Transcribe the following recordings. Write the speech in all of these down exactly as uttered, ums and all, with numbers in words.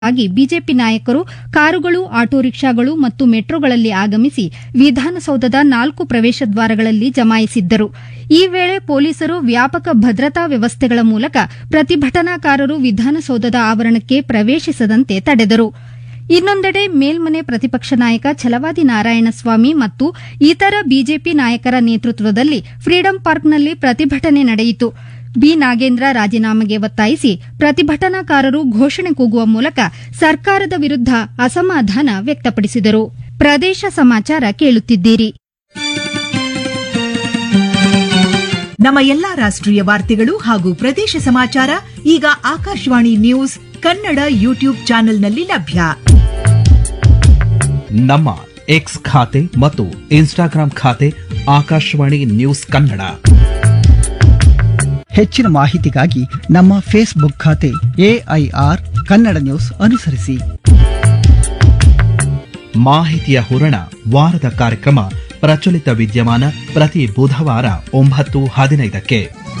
ಆಗಿ ಬಿಜೆಪಿ ನಾಯಕರು ಕಾರುಗಳು, ಆಟೋ ರಿಕ್ಷಾಗಳು ಮತ್ತು ಮೆಟ್ರೋಗಳಲ್ಲಿ ಆಗಮಿಸಿ ವಿಧಾನಸೌಧದ ನಾಲ್ಕು ಪ್ರವೇಶ ದ್ವಾರಗಳಲ್ಲಿ ಜಮಾಯಿಸಿದ್ದರು. ಈ ವೇಳೆ ಪೊಲೀಸರು ವ್ಯಾಪಕ ಭದ್ರತಾ ವ್ಯವಸ್ಥೆಗಳ ಮೂಲಕ ಪ್ರತಿಭಟನಾಕಾರರು ವಿಧಾನಸೌಧದ ಆವರಣಕ್ಕೆ ಪ್ರವೇಶಿಸದಂತೆ ತಡೆದರು. ಇನ್ನೊಂದೆಡೆ ಮೇಲ್ಮನೆ ಪ್ರತಿಪಕ್ಷ ನಾಯಕ ಛಲವಾದಿ ನಾರಾಯಣಸ್ವಾಮಿ ಮತ್ತು ಇತರ ಬಿಜೆಪಿ ನಾಯಕರ ನೇತೃತ್ವದಲ್ಲಿ ಫ್ರೀಡಂ ಪಾರ್ಕ್ನಲ್ಲಿ ಪ್ರತಿಭಟನೆ ನಡೆಯಿತು. ಬಿ ನಾಗೇಂದ್ರ ರಾಜೀನಾಮೆಗೆ ಒತ್ತಾಯಿಸಿ ಪ್ರತಿಭಟನಾಕಾರರು ಘೋಷಣೆ ಕೂಗುವ ಮೂಲಕ ಸರ್ಕಾರದ ವಿರುದ್ದ ಅಸಮಾಧಾನ ವ್ಯಕ್ತಪಡಿಸಿದರು. ಪ್ರದೇಶ ಸಮಾಚಾರ ಕೇಳುತ್ತಿದ್ದೀರಿ. ನಮ್ಮ ಎಲ್ಲಾ ರಾಷ್ಟ್ರೀಯ ವಾರ್ತೆಗಳು ಹಾಗೂ ಪ್ರದೇಶ ಸಮಾಚಾರ ಈಗ ಆಕಾಶವಾಣಿ ನ್ಯೂಸ್ ಕನ್ನಡ ಯೂಟ್ಯೂಬ್ ಚಾನೆಲ್ನಲ್ಲಿ ಲಭ್ಯ. ನಮ್ಮ ಎಕ್ಸ್ ಖಾತೆ ಮತ್ತು ಇನ್ಸ್ಟಾಗ್ರಾಂ ಖಾತೆ ಆಕಾಶವಾಣಿ ನ್ಯೂಸ್ ಕನ್ನಡ. ಹೆಚ್ಚಿನ ಮಾಹಿತಿಗಾಗಿ ನಮ್ಮ ಫೇಸ್ಬುಕ್ ಖಾತೆ ಎಐಆರ್ ಕನ್ನಡ ನ್ಯೂಸ್ ಅನುಸರಿಸಿ. ಮಾಹಿತಿಯ ಹೂರಣ ವಾರದ ಕಾರ್ಯಕ್ರಮ ಪ್ರಚಲಿತ ವಿದ್ಯಮಾನ ಪ್ರತಿ ಬುಧವಾರ ಒಂಬತ್ತು ಹದಿನೈದಕ್ಕೆ.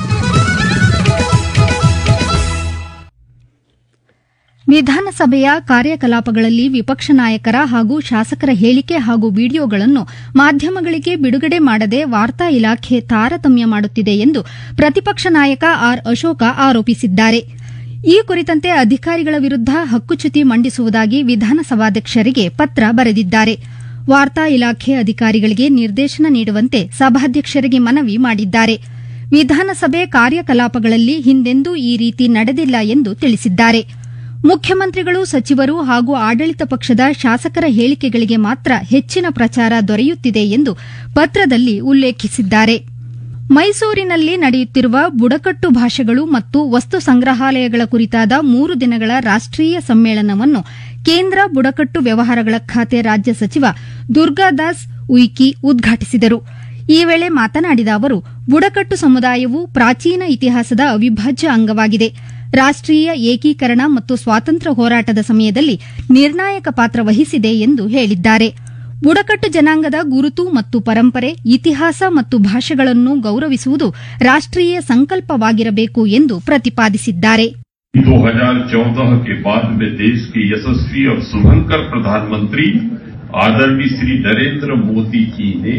ವಿಧಾನಸಭೆಯ ಕಾರ್ಯಕಲಾಪಗಳಲ್ಲಿ ವಿಪಕ್ಷ ನಾಯಕರ ಹಾಗೂ ಶಾಸಕರ ಹೇಳಿಕೆ ಹಾಗೂ ವಿಡಿಯೋಗಳನ್ನು ಮಾಧ್ಯಮಗಳಿಗೆ ಬಿಡುಗಡೆ ಮಾಡದೆ ವಾರ್ತಾ ಇಲಾಖೆ ತಾರತಮ್ಯ ಮಾಡುತ್ತಿದೆ ಎಂದು ಪ್ರತಿಪಕ್ಷ ನಾಯಕ ಆರ್ ಅಶೋಕ ಆರೋಪಿಸಿದ್ದಾರೆ. ಈ ಕುರಿತಂತೆ ಅಧಿಕಾರಿಗಳ ವಿರುದ್ದ ಹಕ್ಕುಚ್ಯುತಿ ಮಂಡಿಸುವುದಾಗಿ ವಿಧಾನಸಭಾಧ್ಯಕ್ಷರಿಗೆ ಪತ್ರ ಬರೆದಿದ್ದಾರೆ. ವಾರ್ತಾ ಇಲಾಖೆ ಅಧಿಕಾರಿಗಳಿಗೆ ನಿರ್ದೇಶನ ನೀಡುವಂತೆ ಸಭಾಧ್ಯಕ್ಷರಿಗೆ ಮನವಿ ಮಾಡಿದ್ದಾರೆ. ವಿಧಾನಸಭೆ ಕಾರ್ಯಕಲಾಪಗಳಲ್ಲಿ ಹಿಂದೆಂದೂ ಈ ರೀತಿ ನಡೆದಿಲ್ಲ ಎಂದು ತಿಳಿಸಿದ್ದಾರೆ. ಮುಖ್ಯಮಂತ್ರಿಗಳು, ಸಚಿವರು ಹಾಗೂ ಆಡಳಿತ ಪಕ್ಷದ ಶಾಸಕರ ಹೇಳಿಕೆಗಳಿಗೆ ಮಾತ್ರ ಹೆಚ್ಚಿನ ಪ್ರಚಾರ ದೊರೆಯುತ್ತಿದೆ ಎಂದು ಪತ್ರದಲ್ಲಿ ಉಲ್ಲೇಖಿಸಿದ್ದಾರೆ. ಮೈಸೂರಿನಲ್ಲಿ ನಡೆಯುತ್ತಿರುವ ಬುಡಕಟ್ಟು ಭಾಷೆಗಳು ಮತ್ತು ವಸ್ತು ಸಂಗ್ರಹಾಲಯಗಳ ಕುರಿತಾದ ಮೂರು ದಿನಗಳ ರಾಷ್ಟೀಯ ಸಮ್ಮೇಳನವನ್ನು ಕೇಂದ್ರ ಬುಡಕಟ್ಟು ವ್ಯವಹಾರಗಳ ಖಾತೆ ರಾಜ್ಯ ಸಚಿವ ದುರ್ಗಾದಾಸ್ ಉಯಿಕೆ ಉದ್ಘಾಟಿಸಿದರು. ಈ ವೇಳೆ ಮಾತನಾಡಿದ ಅವರು, ಬುಡಕಟ್ಟು ಸಮುದಾಯವು ಪ್ರಾಚೀನ ಇತಿಹಾಸದ ಅವಿಭಾಜ್ಯ ಅಂಗವಾಗಿದೆ. ರಾಷ್ಟೀಯ ಏಕೀಕರಣ ಮತ್ತು ಸ್ವಾತಂತ್ರ್ಯ ಹೋರಾಟದ ಸಮಯದಲ್ಲಿ ನಿರ್ಣಾಯಕ ಪಾತ್ರ ವಹಿಸಿದೆ ಎಂದು ಹೇಳಿದ್ದಾರೆ. ಬುಡಕಟ್ಟು ಜನಾಂಗದ ಗುರುತು ಮತ್ತು ಪರಂಪರೆ, ಇತಿಹಾಸ ಮತ್ತು ಭಾಷೆಗಳನ್ನು ಗೌರವಿಸುವುದು ರಾಷ್ಟೀಯ ಸಂಕಲ್ಪವಾಗಿರಬೇಕು ಎಂದು ಪ್ರತಿಪಾದಿಸಿದ್ದಾರೆ. दो हज़ार चौदह के बाद में देश के यशस्वी और शुभंकर प्रधानमंत्री आदरणीय श्री नरेंद्र मोदी जी ने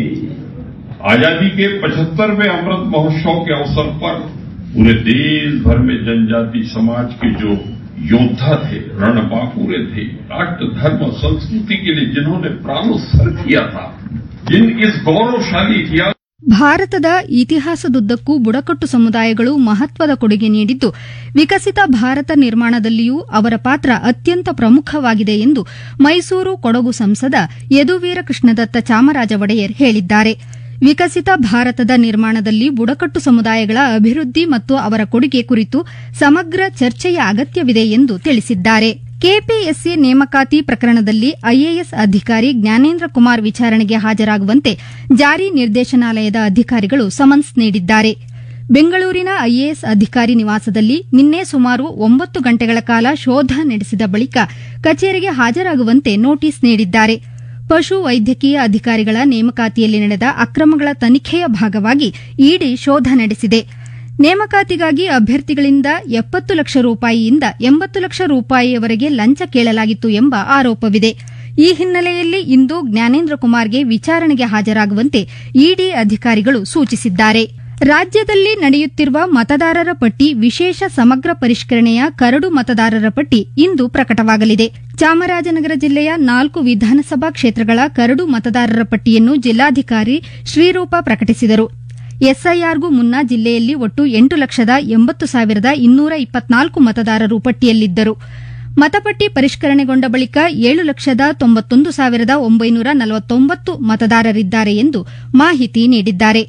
आजादी के पचहत्तरवें अमृत महोत्सव के अवसर पर पूरे देश भर में जनजाति समाज के जो योद्धा थे, रणबांकुरे थे, राष्ट्र धर्म और संस्कृति के लिए जिन्होंने प्राणोत्सर्ग किया था, जिन इस गौरवशाली इतिहास ಭಾರತದ ಇತಿಹಾಸದುದ್ದಕ್ಕೂ ಬುಡಕಟ್ಟು ಸಮುದಾಯಗಳು ಮಹತ್ವದ ಕೊಡುಗೆ ನೀಡಿದ್ದು, ವಿಕಸಿತ ಭಾರತ ನಿರ್ಮಾಣದಲ್ಲಿಯೂ ಅವರ ಪಾತ್ರ ಅತ್ಯಂತ ಪ್ರಮುಖವಾಗಿದೆ ಎಂದು ಮೈಸೂರು ಕೊಡಗು ಸಂಸದ ಯದುವೀರ ಕೃಷ್ಣದತ್ತ ಚಾಮರಾಜ ಒಡೆಯರ್ ಹೇಳಿದ್ದಾರೆ. ವಿಕಸಿತ ಭಾರತದ ನಿರ್ಮಾಣದಲ್ಲಿ ಬುಡಕಟ್ಟು ಸಮುದಾಯಗಳ ಅಭಿವೃದ್ಧಿ ಮತ್ತು ಅವರ ಕೊಡುಗೆ ಕುರಿತು ಸಮಗ್ರ ಚರ್ಚೆಯ ಅಗತ್ಯವಿದೆ ಎಂದು ತಿಳಿಸಿದ್ದಾರೆ. ಕೆಪಿಎಸ್ಸಿ ನೇಮಕಾತಿ ಪ್ರಕರಣದಲ್ಲಿ ಐಎಎಸ್ ಅಧಿಕಾರಿ ಜ್ಞಾನೇಂದ್ರ ಕುಮಾರ್ ವಿಚಾರಣೆಗೆ ಹಾಜರಾಗುವಂತೆ ಜಾರಿ ನಿರ್ದೇಶನಾಲಯದ ಅಧಿಕಾರಿಗಳು ಸಮನ್ಸ್ ನೀಡಿದ್ದಾರೆ. ಬೆಂಗಳೂರಿನ ಐಎಎಸ್ ಅಧಿಕಾರಿ ನಿವಾಸದಲ್ಲಿ ನಿನ್ನೆ ಸುಮಾರು ಒಂಬತ್ತು ಗಂಟೆಗಳ ಕಾಲ ಶೋಧ ನಡೆಸಿದ ಬಳಿಕ ಕಚೇರಿಗೆ ಹಾಜರಾಗುವಂತೆ ನೋಟಿಸ್ ನೀಡಿದ್ದಾರೆ. ಪಶು ವೈದ್ಯಕೀಯ ಅಧಿಕಾರಿಗಳ ನೇಮಕಾತಿಯಲ್ಲಿ ನಡೆದ ಅಕ್ರಮಗಳ ತನಿಖೆಯ ಭಾಗವಾಗಿ ಇಡಿ ಶೋಧ ನಡೆಸಿದೆ. ನೇಮಕಾತಿಗಾಗಿ ಅಭ್ಯರ್ಥಿಗಳಿಂದ ಎಪ್ಪತ್ತು ಲಕ್ಷ ರೂಪಾಯಿಯಿಂದ ಎಂಬತ್ತು ಲಕ್ಷ ರೂಪಾಯಿಯವರೆಗೆ ಲಂಚ ಕೇಳಲಾಗಿತ್ತು ಎಂಬ ಆರೋಪವಿದೆ. ಈ ಹಿನ್ನೆಲೆಯಲ್ಲಿ ಇಂದು ಜ್ಞಾನೇಂದ್ರ ಕುಮಾರ್ಗೆ ವಿಚಾರಣೆಗೆ ಹಾಜರಾಗುವಂತೆ ಇಡಿ ಅಧಿಕಾರಿಗಳು ಸೂಚಿಸಿದ್ದಾರೆ. ರಾಜ್ಯದಲ್ಲಿ ನಡೆಯುತ್ತಿರುವ ಮತದಾರರ ಪಟ್ಟಿ ವಿಶೇಷ ಸಮಗ್ರ ಪರಿಷ್ಕರಣೆಯ ಕರಡು ಮತದಾರರ ಪಟ್ಟಿ ಇಂದು ಪ್ರಕಟವಾಗಲಿದೆ. ಚಾಮರಾಜನಗರ ಜಿಲ್ಲೆಯ ನಾಲ್ಕು ವಿಧಾನಸಭಾ ಕ್ಷೇತ್ರಗಳ ಕರಡು ಮತದಾರರ ಪಟ್ಟಿಯನ್ನು ಜಿಲ್ಲಾಧಿಕಾರಿ ಶ್ರೀರೂಪ ಪ್ರಕಟಿಸಿದರು. ಎಸ್ಐಆರ್ಗೂ ಮುನ್ನ ಜಿಲ್ಲೆಯಲ್ಲಿ ಒಟ್ಟು ಎಂಟು ಲಕ್ಷದ ಎಂಬತ್ತು ಸಾವಿರದ ಇನ್ನೂರ ಇಪ್ಪತ್ನಾಲ್ಕು ಮತದಾರರು ಪಟ್ಟಿಯಲ್ಲಿದ್ದರು. ಮತಪಟ್ಟಿ ಪರಿಷ್ಕರಣೆಗೊಂಡ ಬಳಿಕ ಏಳು ಲಕ್ಷದ ತೊಂಬತ್ತೊಂದು ಸಾವಿರದ ಒಂಬೈನೂರ ನಲವತ್ತೊಂಬತ್ತು ಮತದಾರರಿದ್ದಾರೆ ಎಂದು ಮಾಹಿತಿ ನೀಡಿದ್ದಾರೆ.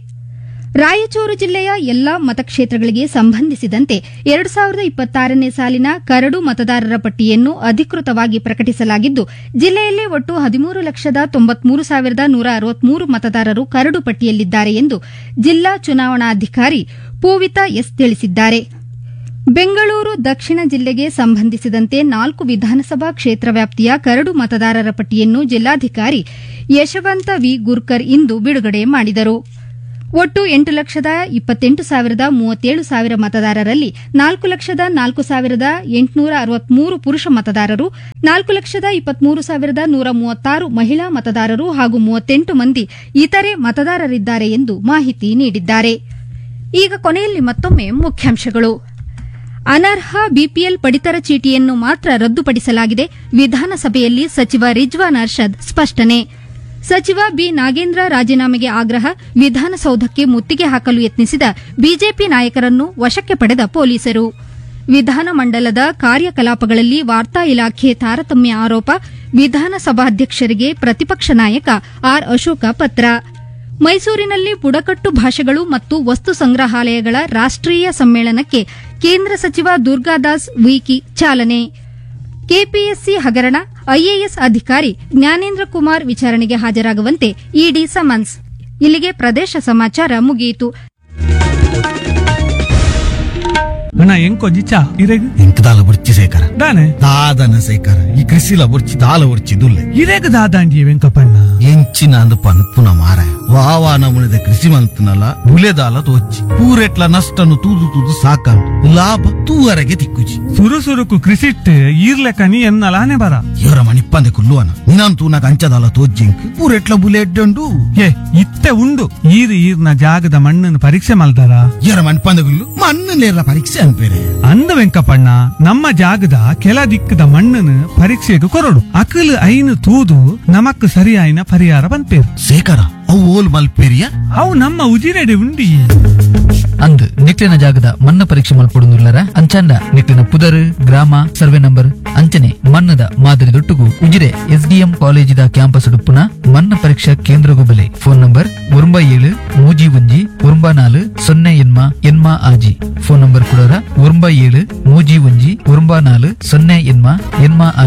ರಾಯಚೂರು ಜಿಲ್ಲೆಯ ಎಲ್ಲಾ ಮತಕ್ಷೇತ್ರಗಳಿಗೆ ಸಂಬಂಧಿಸಿದಂತೆ ಎರಡು ಸಾವಿರದ ಇಪ್ಪತ್ತಾರನೇ ಸಾಲಿನ ಕರಡು ಮತದಾರರ ಪಟ್ಟಿಯನ್ನು ಅಧಿಕೃತವಾಗಿ ಪ್ರಕಟಿಸಲಾಗಿದ್ದು, ಜಿಲ್ಲೆಯಲ್ಲಿ ಒಟ್ಟು ಹದಿಮೂರು ಲಕ್ಷದ ತೊಂಬತ್ಮೂರು ಸಾವಿರದ ನೂರ ಅರವತ್ಮೂರು ಮತದಾರರು ಕರಡು ಪಟ್ಟಿಯಲ್ಲಿದ್ದಾರೆ ಎಂದು ಜಿಲ್ಲಾ ಚುನಾವಣಾಧಿಕಾರಿ ಪೂವಿತಾ ಎಸ್ ತಿಳಿಸಿದ್ದಾರೆ. ಬೆಂಗಳೂರು ದಕ್ಷಿಣ ಜಿಲ್ಲೆಗೆ ಸಂಬಂಧಿಸಿದಂತೆ ನಾಲ್ಕು ವಿಧಾನಸಭಾ ಕ್ಷೇತ್ರ ವ್ಯಾಪ್ತಿಯ ಕರಡು ಮತದಾರರ ಪಟ್ಟಿಯನ್ನು ಜಿಲ್ಲಾಧಿಕಾರಿ ಯಶವಂತ ವಿ ಗುರ್ಕರ್ ಇಂದು ಬಿಡುಗಡೆ ಮಾಡಿದರು. ಒಟ್ಟು ಎಂಟು ಲಕ್ಷದ ಇಪ್ಪತ್ತೆಂಟು ಸಾವಿರದ ಮೂವತ್ತೇಳು ಸಾವಿರ ಮತದಾರರಲ್ಲಿ ನಾಲ್ಕು ಲಕ್ಷದ ನಾಲ್ಕು ಸಾವಿರದ ಎಂಟುನೂರ ಅರವತ್ಮೂರು ಪುರುಷ ಮತದಾರರು, ನಾಲ್ಕು ಲಕ್ಷದ ಇಪ್ಪತ್ಮೂರು ಸಾವಿರದ ನೂರ ಮೂವತ್ತಾರು ಮಹಿಳಾ ಮತದಾರರು ಹಾಗೂ ಮೂವತ್ತೆಂಟು ಮಂದಿ ಇತರೆ ಮತದಾರರಿದ್ದಾರೆ ಎಂದು ಮಾಹಿತಿ ನೀಡಿದ್ದಾರೆ. ಈಗ ಕೊನೆಯಲ್ಲಿ ಮತ್ತೊಮ್ಮೆ ಮುಖ್ಯಾಂಶಗಳು. ಅನರ್ಹ ಬಿಪಿಎಲ್ ಪಡಿತರ ಚೀಟಿಯನ್ನು ಮಾತ್ರ ರದ್ದುಪಡಿಸಲಾಗಿದೆ. ವಿಧಾನಸಭೆಯಲ್ಲಿ ಸಚಿವ ರಿಜ್ವಾನ್ ಅರ್ಷದ್ ಸ್ಪಷ್ಟನೆ. ಸಚಿವ ಬಿ ನಾಗೇಂದ್ರ ರಾಜೀನಾಮೆಗೆ ಆಗ್ರಹ. ವಿಧಾನಸೌಧಕ್ಕೆ ಮುತ್ತಿಗೆ ಹಾಕಲು ಯತ್ನಿಸಿದ ಬಿಜೆಪಿ ನಾಯಕರನ್ನು ವಶಕ್ಕೆ ಪಡೆದ ಪೊಲೀಸರು. ವಿಧಾನಮಂಡಲದ ಕಾರ್ಯಕಲಾಪಗಳಲ್ಲಿ ವಾರ್ತಾ ಇಲಾಖೆ ತಾರತಮ್ಯ ಆರೋಪ. ವಿಧಾನಸಭಾಧ್ಯಕ್ಷರಿಗೆ ಪ್ರತಿಪಕ್ಷ ನಾಯಕ ಆರ್ ಅಶೋಕ ಪತ್ರ. ಮೈಸೂರಿನಲ್ಲಿ ಬುಡಕಟ್ಟು ಭಾಷೆಗಳು ಮತ್ತು ವಸ್ತು ಸಂಗ್ರಹಾಲಯಗಳ ರಾಷ್ಟೀಯ ಸಮ್ಮೇಳನಕ್ಕೆ ಕೇಂದ್ರ ಸಚಿವ ದುರ್ಗಾದಾಸ್ ಉಯಿಕೆ ಚಾಲನೆ. ಕೆಪಿಎಸ್ಸಿ ಹಗರಣ, ಐಎಎಸ್ ಅಧಿಕಾರಿ ಜ್ಞಾನೇಂದ್ರ ಕುಮಾರ್ ವಿಚಾರಣೆಗೆ ಹಾಜರಾಗುವಂತೆ ಇಡಿ ಸಮನ್ಸ್. ಇಲ್ಲಿಗೆ ಪ್ರದೇಶ ಸಮಾಚಾರ ಮುಗಿಯಿತು. ಅಣ್ಣ ಎಂಕೋ ಜಿಚ್ಚಾ ಇರೆಗ್ ಎಂಕ್ ದಾಲ ಬುರ್ಚಿ ಸೇಕರ ದಾನೆ ದಾದನ ಸೇಕರ ಈ ಕೃಷಿಲ ಬುರ್ಚಿ ದಾಲ ಬುರ್ಚಿ ದುಲ್ಲೆ ಇರೆಗ್ ದಾದಾಂಡಿ ವೆಂಕಪಣ್ಣ ಎಂಚಿನ ಅಂದು ಪನ್ಪುನ ಮಾರ ವಾವಾ ನಮುನಿದ ಕೃಷಿ ಮಂತನಲ ಬುಲೆದಾಲ ತೋಚಿ ಪೂರೆಟ್ಲ ನಷ್ಟನು ತೂದು ತೂದು ಸಾಕಂಡು ಲಾಭ ತೂವರೆಗೆ ತಿಕ್ಕುಜಿ ಸುರು ಸುರುಕು ಕೃಷಿಟ್ ಈರ್ಲೆಕ ನೀ ಎನ್ನಲಾನೆ ಬರ ಇವರ ಮಣಿಪ್ಪಂದೆ ಕುಲ್ಲುವನ ನಿನಂತೂ ನಾಗ ಅಂಚದಾಲ ತೋಜ್ಜಿಂಕ್ ಪೂರೆಟ್ಲ ಬುಲೆ ಎಡ್ಡಂಡು ಏ ಇತ್ತೆ ಉಂಡು ಈರ್ ಈರ್ನ ಜಾಗದ ಮಣ್ಣನ್ನು ಪರೀಕ್ಷೆ ಮಲ್ದಾರ ಇವರ ಮಣಿಪ್ಪಂದೆ ಕುಲ್ಲು ಮಣ್ಣನೇರ ಪರೀಕ್ಷೆ ಅನ್ಪೇರೆ ಅಂದ ವೆಂಕಪಣ್ಣ ನಮ್ಮ ಜಾಗದ ಕೆಲ ದಿಕ್ಕದ ಮಣ್ಣನ್ನು ಪರೀಕ್ಷೆಗೆ ಕೊರಡು ಅಕಲ್ ಐನು ತೂದು ನಮಕ್ ಸರಿಯಾಯಿನ ಪರಿಹಾರ ಬಂತೇರು ಸೇಕರ ಅವು ಓಲ್ ಮಲ್ಪೇರಿಯ ಅವು ನಮ್ಮ ಉಜಿರೆಡೆ ಉಂಡಿ ಅಂದ್ ನಿಕ್ಲಿನ ಜಾಗದ ಮಣ್ಣು ಪರೀಕ್ಷೆ ಮಲ್ಪಡುಲ್ಲರ ಅಂಚಂಡ ನಿಕ್ಲಿನ ಪುದರ್ ಗ್ರಾಮ ಸರ್ವೆ ನಂಬರ್ ಅಂಚನೆ ಮಣ್ಣದ ಮಾದರಿ ದೊಟ್ಟುಗು ಉಜಿರೆ ಎಸ್ಡಿಎಂ ಕಾಲೇಜಿದ ಕ್ಯಾಂಪಸ್ ಡುಪ್ಪುನ ಮಣ್ಣು ಪರೀಕ್ಷಾ ಕೇಂದ್ರಗು ಬೆಲೆ. ಫೋನ್ ನಂಬರ್ ಒಂಬ ಏಳು ಮೂಜಿ ಒಂಜಿ ಒಂಬ ನಾಲು ಸೊನ್ನೆ ಎನ್ಮ ಎನ್ಮ ಆಜಿ. ಫೋನ್ ನಂಬರ್ ಕೊಡೋರ ಒಂಬ ಏಳು ಮೂಜಿ ಒಂಜಿ ಒಂಬ ನಾಲು ಸೊನ್ನೆ ಎನ್ಮ ಎನ್ಮ